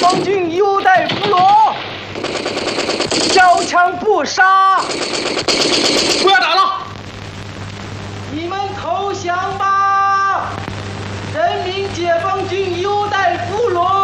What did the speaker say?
放军有待俘虏，小强不杀， 不要打了！ 你们投降吧！人民解放军有待俘虏。